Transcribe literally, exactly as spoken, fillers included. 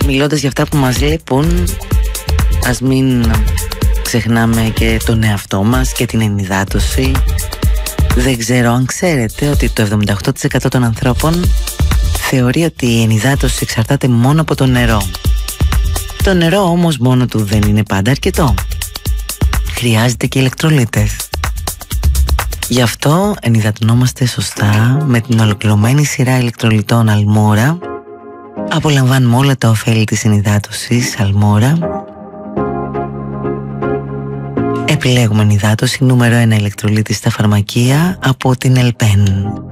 μιλώντας για αυτά που μας λείπουν, ας μην ξεχνάμε και τον εαυτό μας και την ενυδάτωση. Δεν ξέρω αν ξέρετε ότι το εβδομήντα οκτώ τοις εκατό των ανθρώπων θεωρεί ότι η ενυδάτωση εξαρτάται μόνο από το νερό. Το νερό όμως μόνο του δεν είναι πάντα αρκετό. Χρειάζεται και ηλεκτρολίτες. Γι' αυτό ενυδατωνόμαστε σωστά με την ολοκληρωμένη σειρά ηλεκτρολιτών Αλμόρα. Απολαμβάνουμε όλα τα ωφέλη της ενυδάτωσης Αλμόρα. Επιλέγουμε ενυδάτωση νούμερο ένα ηλεκτρολίτη στα φαρμακεία από την Ελπέν.